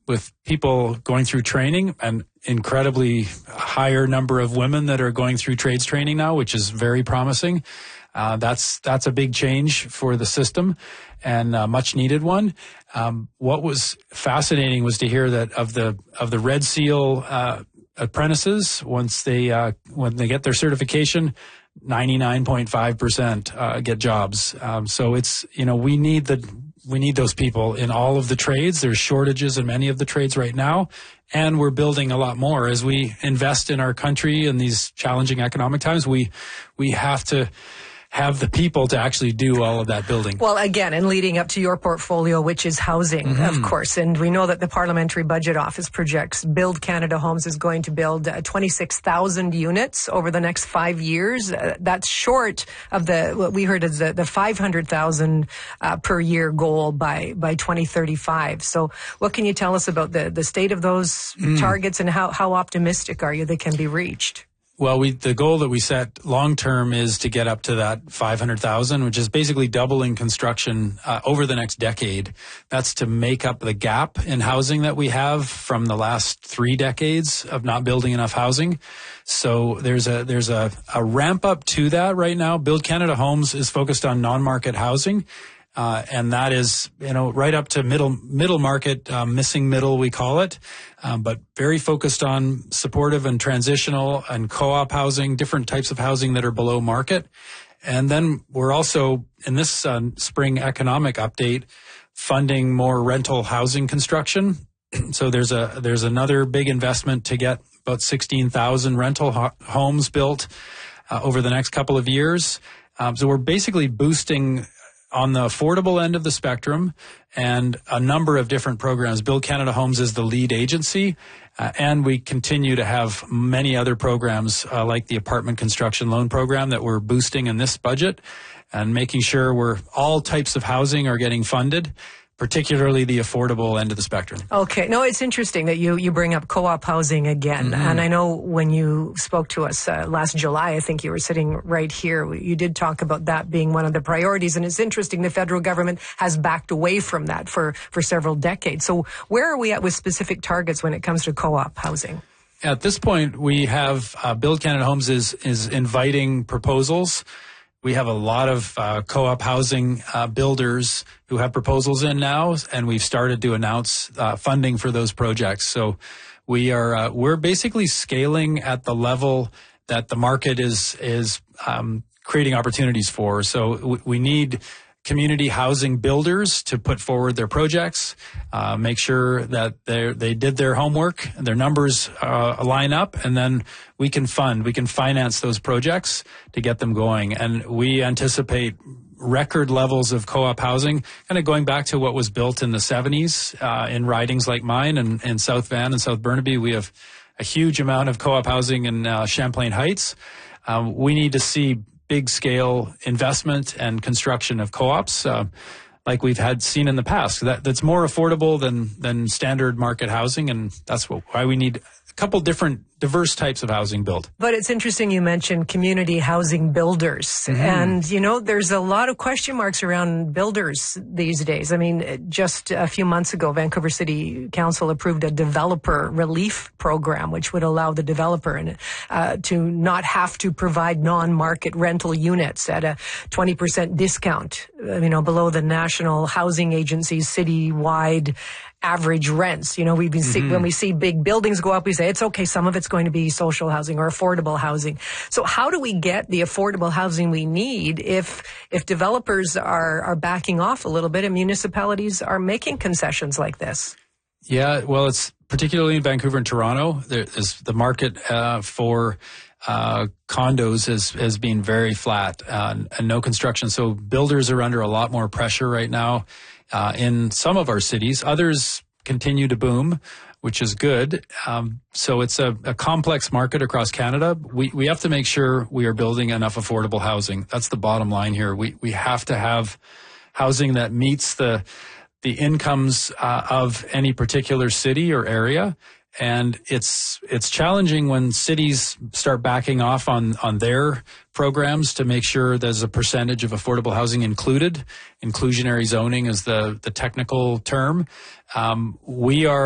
with people going through training, an incredibly higher number of women that are going through trades training now, which is very promising. That's a big change for the system and a much needed one. What was fascinating was to hear that of the Red Seal apprentices, when they get their certification, 99.5% get jobs. So it's, we need those people in all of the trades. There's shortages in many of the trades right now, and we're building a lot more as we invest in our country in these challenging economic times. We have to have the people to actually do all of that building. Well, again, and leading up to your portfolio, which is housing, of course. And we know that the Parliamentary Budget Office projects Build Canada Homes is going to build 26,000 units over the next 5 years. That's short of what we heard as the 500,000 per year goal by 2035. So what can you tell us about the state of those targets, and how optimistic are you they can be reached? Well, the goal that we set long term is to get up to that 500,000, which is basically doubling construction over the next decade. That's to make up the gap in housing that we have from the last 3 decades of not building enough housing. So there's a ramp up to that right now. Build Canada Homes is focused on non-market housing. And that is, right up to middle market, missing middle, we call it, but very focused on supportive and transitional and co-op housing, different types of housing that are below market. And then we're also, in this spring economic update, funding more rental housing construction. So there's another big investment to get about 16,000 rental homes built over the next couple of years. So we're basically boosting on the affordable end of the spectrum, and a number of different programs. Build Canada Homes is the lead agency, and we continue to have many other programs like the apartment construction loan program that we're boosting in this budget, and making sure all types of housing are getting funded, particularly the affordable end of the spectrum. Okay. No, it's interesting that you bring up co-op housing again. And I know when you spoke to us last July, I think you were sitting right here, you did talk about that being one of the priorities. And it's interesting, the federal government has backed away from that for several decades. So where are we at with specific targets when it comes to co-op housing? At this point, we have Build Canada Homes is inviting proposals. We have a lot of co-op housing builders who have proposals in now, and we've started to announce funding for those projects. So we're basically scaling at the level that the market is creating opportunities for. So we need community housing builders to put forward their projects, make sure that they did their homework, their numbers line up, and then we can finance those projects to get them going. And we anticipate record levels of co-op housing, kind of going back to what was built in the 70s in ridings like mine and in South Van and South Burnaby. We have a huge amount of co-op housing in Champlain Heights. We need to see big scale investment and construction of co-ops like we've seen in the past. That's more affordable than standard market housing, and that's why we need a couple different diverse types of housing built. But it's interesting you mentioned community housing builders. And, there's a lot of question marks around builders these days. I mean, just a few months ago, Vancouver City Council approved a developer relief program, which would allow the developer to not have to provide non-market rental units at a 20% discount, below the National Housing Agency's citywide average rents. When we see big buildings go up, we say, it's okay, some of it's going to be social housing or affordable housing. So how do we get the affordable housing we need if developers are backing off a little bit and municipalities are making concessions like this? Yeah, well, it's particularly in Vancouver and Toronto, the market for condos has been very flat and no construction. So builders are under a lot more pressure right now in some of our cities. Others continue to boom, which is good. So it's a complex market across Canada. We have to make sure we are building enough affordable housing. That's the bottom line here. We have to have housing that meets the incomes of any particular city or area. And it's challenging when cities start backing off on their programs to make sure there's a percentage of affordable housing included. Inclusionary zoning is the technical term. We are